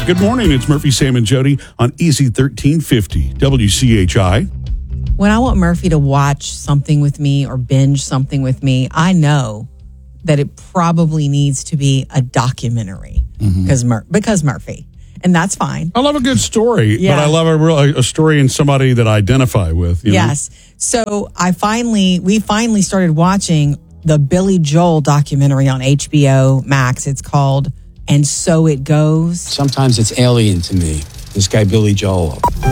Good morning. It's Murphy, Sam, and Jody on Easy 1350 WCHI. When I want Murphy to watch something with me or binge something with me, I know that it probably needs to be a documentary because Murphy. And that's fine. I love a good story, but I love a story in somebody that I identify with. You know? So we finally started watching the Billy Joel documentary on HBO Max. It's called And So It Goes. Sometimes it's alien to me, this guy Billy Joel. I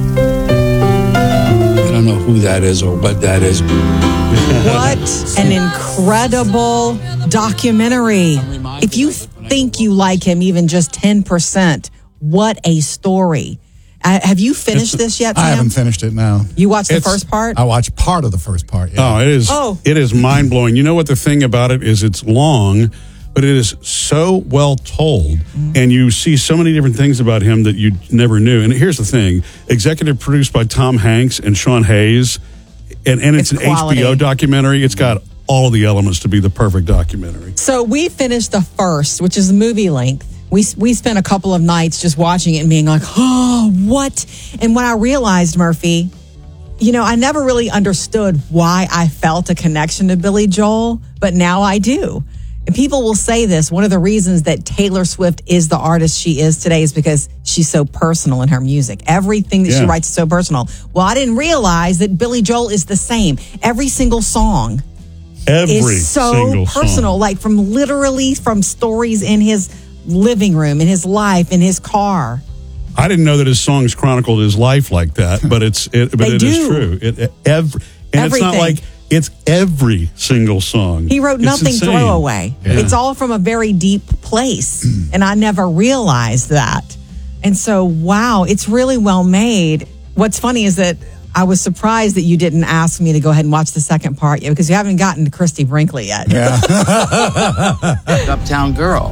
don't know who that is or what that is. What an incredible documentary. If you think you like him even just 10%, what a story. Have you finished this yet, Sam? I haven't finished it now. You watched the first part? I watched part of the first part. Yeah. It is mind-blowing. You know what the thing about it is? It's long, but it is so well told, and you see so many different things about him that you never knew. And here's the thing. Executive produced by Tom Hanks and Sean Hayes, and it's an quality. HBO documentary. It's got all the elements to be the perfect documentary. So we finished the first, which is movie length. We spent a couple of nights just watching it and being like, oh, what? And when I realized, Murphy, I never really understood why I felt a connection to Billy Joel, but now I do. And people will say this. One of the reasons that Taylor Swift is the artist she is today is because she's so personal in her music. Everything that she writes is so personal. Well, I didn't realize that Billy Joel is the same. Every single song is so personal, like from stories in his living room, in his life, in his car. I didn't know that his songs chronicled his life like that, but it is true. It's not like it's every single song. He wrote nothing throwaway. Yeah. It's all from a very deep place, and I never realized that. And so, wow, it's really well made. What's funny is that I was surprised that you didn't ask me to go ahead and watch the second part yet, because you haven't gotten to Christy Brinkley yet. Yeah. Uptown Girl.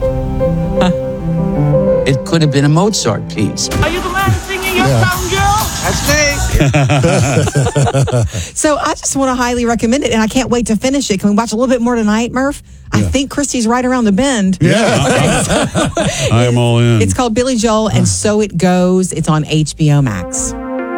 It could have been a Mozart piece. Are you the man singing Uptown Girl? That's me. So I just want to highly recommend it, and I can't wait to finish it. Can we watch a little bit more tonight, Murph? I think Christy's right around the bend. Yeah. I am all in. It's called Billy Joel, and So It Goes. It's on HBO Max.